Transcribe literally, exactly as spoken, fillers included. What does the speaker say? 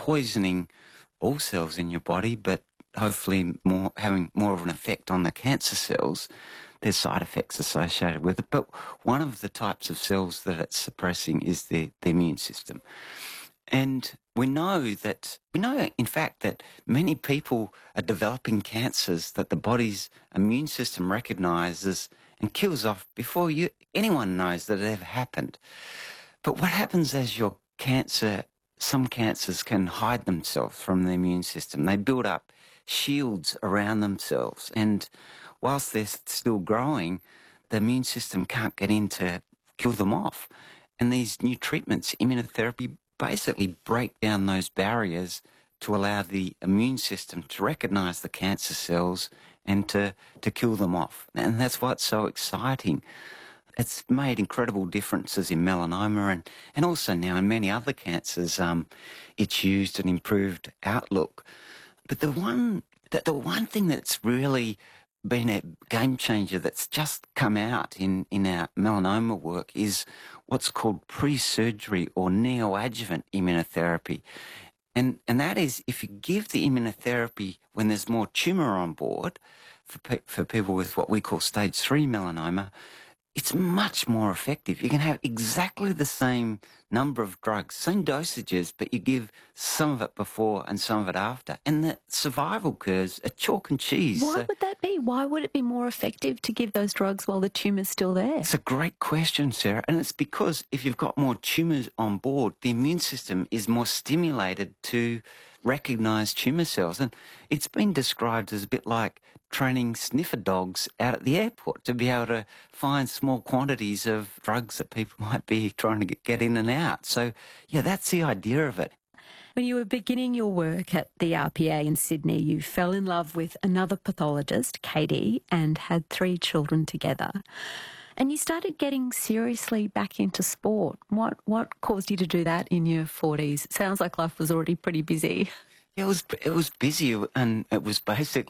poisoning all cells in your body, but hopefully more having more of an effect on the cancer cells. There's side effects associated with it, but one of the types of cells that it's suppressing is the, the immune system. And we know that, we know in fact that many people are developing cancers that the body's immune system recognises and kills off before you anyone knows that it ever happened. But what happens as your cancer, some cancers can hide themselves from the immune system. They build up shields around themselves, and whilst they're still growing, the immune system can't get in to kill them off. And these new treatments, immunotherapy, basically break down those barriers to allow the immune system to recognise the cancer cells and to, to kill them off. And that's why it's so exciting. It's made incredible differences in melanoma and, and also now in many other cancers. Um, it's used an improved outlook. But the one, the, the one thing that's really been a game changer that's just come out in, in our melanoma work is what's called pre-surgery or neoadjuvant immunotherapy. And, and that is if you give the immunotherapy when there's more tumour on board, for, pe for people with what we call stage three melanoma, it's much more effective. You can have exactly the same number of drugs, same dosages, but you give some of it before and some of it after. And the survival curves are chalk and cheese. Why So would that be? Why would it be more effective to give those drugs while the tumour's still there? it's a great question, Sarah. And it's because if you've got more tumours on board, the immune system is more stimulated to recognise tumour cells. And it's been described as a bit like training sniffer dogs out at the airport to be able to find small quantities of drugs that people might be trying to get in and out. So, yeah, that's the idea of it. When you were beginning your work at the R P A in Sydney, you fell in love with another pathologist, Katie, and had three children together. And you started getting seriously back into sport. What what caused you to do that in your forties? Sounds like life was already pretty busy. Yeah, it was it was busy, and it was basically